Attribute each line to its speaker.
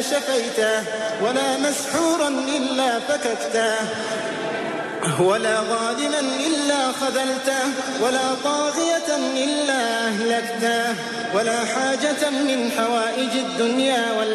Speaker 1: إلا شفيته، ولا مسحورا إلا فككته، ولا ظالما إلا خذلته، ولا طاغية إلا أهلكته، ولا حاجة من حوائج الدنيا